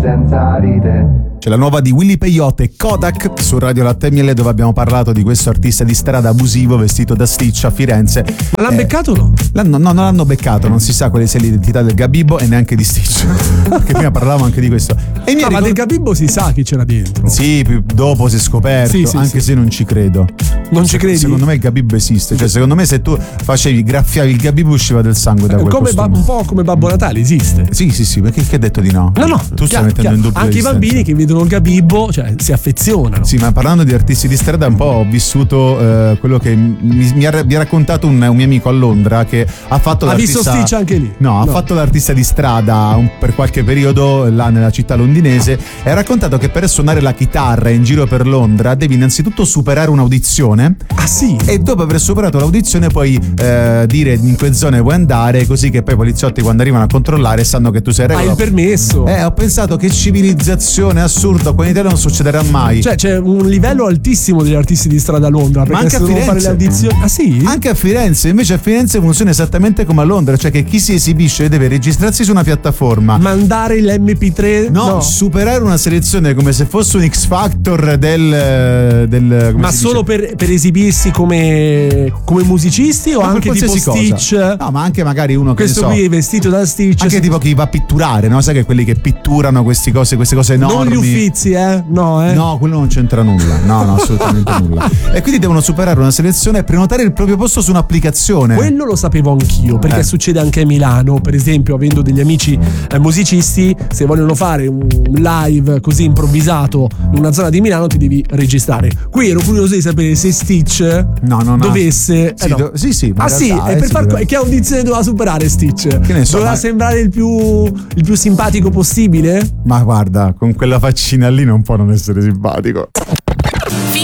senza ride. C'è la nuova di Willy Peyote e Kodak su Radio Latte e Miele, dove abbiamo parlato di questo artista di strada abusivo vestito da Stitch a Firenze. Ma l'hanno beccato o no? No, non l'hanno beccato, non si sa quale sia l'identità del Gabibbo e neanche di Stitch. Perché prima parlavamo anche di questo. E ma del Gabibbo si sa chi c'era dentro. Sì, dopo si è scoperto, Sì, anche se non ci credo. Non ci credi? Secondo me il Gabibbo esiste, cioè secondo me se tu graffiavi il Gabibbo usciva del sangue da quel costume. Un po' come Babbo Natale esiste. Sì, perché chi ha detto di no? No, tu stai mettendo in dubbio anche i bambini che vedono il Gabibbo, cioè, si affezionano. Sì, ma parlando di artisti di strada, un po' ho vissuto quello che mi ha raccontato un mio amico a Londra, che ha fatto l'artista. Ha visto Stitch anche lì? No, ha fatto l'artista di strada per qualche periodo là nella città londinese, e ha raccontato che per suonare la chitarra in giro per Londra devi innanzitutto superare un'audizione. Ah sì? E dopo aver superato l'audizione puoi dire in che zone puoi andare, così che poi i poliziotti quando arrivano a controllare sanno che tu sei regolare. Hai il permesso. Ho pensato che civilizzazione assurda, qua in Italia non succederà mai. Cioè c'è un livello altissimo degli artisti di strada a Londra, perché se devono fare le audizioni. Ah sì? Anche a Firenze, invece a Firenze funziona esattamente come a Londra, cioè che chi si esibisce deve registrarsi su una piattaforma, mandare l'MP3, no, superare una selezione come se fosse un X Factor del ma solo per esibirsi come musicisti o anche tipo Stitch? Cosa. No, ma anche magari uno che questo qui è vestito da Stitch, anche tipo chi va a pitturare, no? Sai che quelli che pitturano queste cose enormi. Non gli Uffizi, no, quello non c'entra nulla, no, assolutamente nulla. E quindi devono superare una selezione e prenotare il proprio posto su un'applicazione. Quello lo sapevo anch'io, perché succede anche a Milano, per esempio, avendo degli amici musicisti, se vogliono fare un live così improvvisato in una zona di Milano ti devi registrare. Qui ero curioso di sapere se Stitch dovesse sì, ah sì, e per far che audizione doveva superare Stitch? Che ne so, doveva sembrare il più simpatico possibile? Ma guarda, con quella faccina lì non può non essere simpatico.